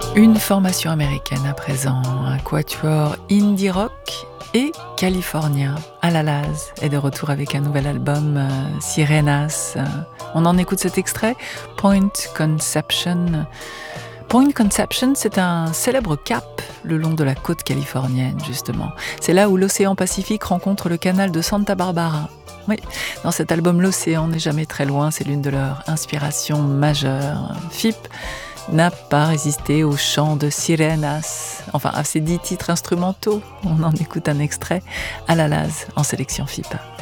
Une formation américaine à présent, un quatuor indie rock et californien. Alalaz est de retour avec un nouvel album, Sirenas. On en écoute cet extrait, Point Conception. Point Conception, c'est un célèbre cap le long de la côte californienne, justement. C'est là où l'océan Pacifique rencontre le canal de Santa Barbara. Oui, dans cet album, l'océan n'est jamais très loin, c'est l'une de leurs inspirations majeures. FIP n'a pas résisté au chant de Sirenas, enfin à ces 10 titres instrumentaux. On en écoute un extrait, Alalaz, en sélection FIP.